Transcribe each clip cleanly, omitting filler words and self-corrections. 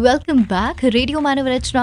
Welcome back. Radio मानव रचना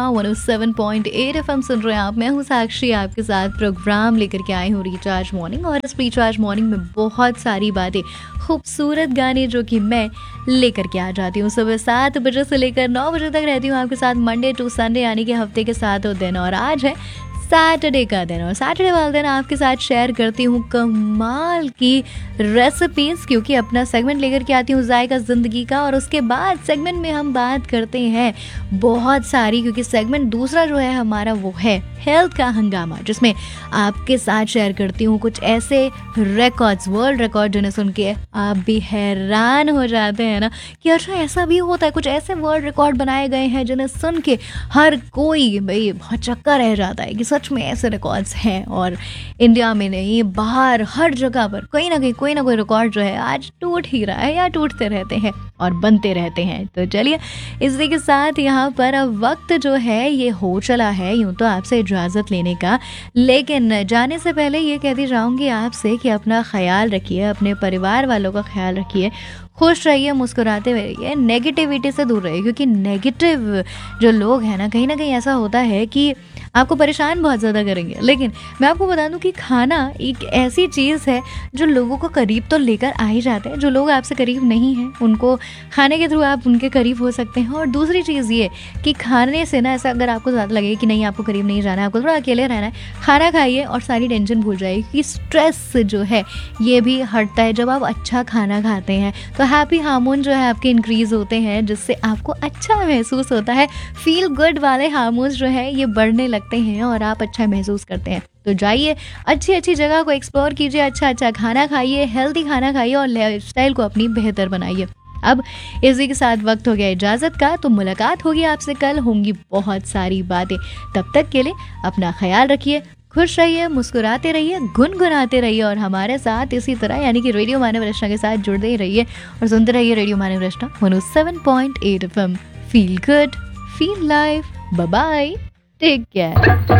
107.8 FM सुन रहे हैं आप। मैं हूँ साक्षी, आपके साथ प्रोग्राम लेकर के आई हूँ रिचार्ज मॉर्निंग। और इस रिचार्ज मॉर्निंग में बहुत सारी बातें, खूबसूरत गाने जो कि मैं लेकर के आ जाती हूँ। सुबह 7 बजे से लेकर 9 बजे तक रहती हूँ आपके साथ, मंडे टू संडे, यानी कि हफ्ते के 7 दिन। और आज है सैटरडे का दिन, और सैटरडे वाले दिन आपके साथ शेयर करती हूँ कमाल की रेसिपीज, क्योंकि अपना सेगमेंट लेकर के आती हूँ जायका ज़िंदगी का। और उसके बाद सेगमेंट में हम बात करते हैं बहुत सारी, क्योंकि सेगमेंट दूसरा जो है हमारा वो है हेल्थ का हंगामा, जिसमें आपके साथ शेयर करती हूँ कुछ ऐसे रिकॉर्ड्स, वर्ल्ड रिकॉर्ड, जिन्हें सुन के आप भी हैरान हो जाते हैं ना कि अच्छा ऐसा भी होता है। कुछ ऐसे वर्ल्ड रिकॉर्ड बनाए गए हैं जिन्हें सुन के हर कोई भाई बहुत चक्का रह जाता है कि सच में ऐसे रिकॉर्ड्स हैं। और इंडिया में नहीं, बाहर हर जगह पर कोई ना कोई रिकॉर्ड जो है आज टूट ही रहा है या टूटते रहते हैं और बनते रहते हैं। तो चलिए इसी के साथ यहाँ पर अब वक्त जो है ये हो चला है यूँ तो आपसे इजाज़त लेने का, लेकिन जाने से पहले ये कहती जाऊँगी आपसे कि अपना ख्याल रखिए, अपने परिवार वालों का ख्याल रखिए, खुश रहिए, मुस्कुराते रहिए, नेगेटिविटी से दूर रहिए। क्योंकि नेगेटिव जो लोग हैं ना कहीं ऐसा होता है कि आपको परेशान बहुत ज़्यादा करेंगे। लेकिन मैं आपको बता दूं कि खाना एक ऐसी चीज़ है जो लोगों को करीब तो लेकर आ ही जाते हैं। जो लोग आपसे करीब नहीं हैं उनको खाने के थ्रू आप उनके करीब हो सकते हैं। और दूसरी चीज़ ये कि खाने से ना, ऐसा अगर आपको ज़्यादा लगे कि नहीं आपको करीब नहीं जाना है, आपको थोड़ा अकेले रहना है, खाना खाइए और सारी टेंशन भूल जाइए। क्योंकि स्ट्रेस जो है ये भी हटता है जब आप अच्छा खाना खाते हैं। तो हैप्पी हार्मोन जो है आपके इंक्रीज़ होते हैं, जिससे आपको अच्छा महसूस होता है। फील गुड वाले हार्मोन्स जो है ये बढ़ने लगते हैं और आप अच्छा महसूस करते हैं। तो जाइए, अच्छी जगह को एक्सप्लोर कीजिए, अच्छा खाना खाइए, हेल्दी खाना खाइए और लाइफस्टाइल को अपनी बेहतर बनाइए। अब इसी के साथ वक्त हो गया इजाज़त का, तो मुलाकात होगी आपसे कल, होंगी बहुत सारी बातें। तब तक के लिए अपना ख्याल रखिए, खुश रहिए, मुस्कुराते रहिए, गुनगुनाते रहिए और हमारे साथ इसी तरह यानी कि रेडियो मानव रचना के साथ जुड़ते ही रहिए और सुनते रहिए रेडियो मानव रचना 107.8 FM। Feel good, feel life, bye bye, take care.